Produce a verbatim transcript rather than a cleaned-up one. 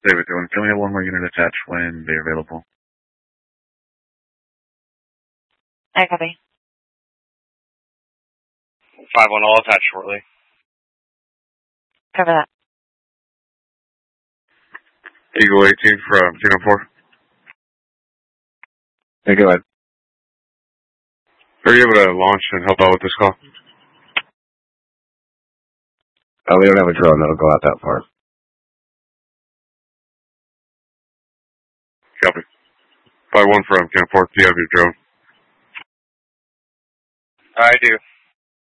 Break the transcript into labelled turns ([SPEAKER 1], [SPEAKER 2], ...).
[SPEAKER 1] David, can we have one more unit attached when they're available?
[SPEAKER 2] I copy.
[SPEAKER 3] five one, I'll attach shortly.
[SPEAKER 2] Cover that.
[SPEAKER 1] Eagle eighteen from Kingdom four.
[SPEAKER 4] Hey, go ahead.
[SPEAKER 1] Are you able to launch and help out with this call?
[SPEAKER 4] Oh, we don't have a drone that'll go out that far.
[SPEAKER 1] Copy. five one from Kingdom four, do you have your drone?
[SPEAKER 3] I do.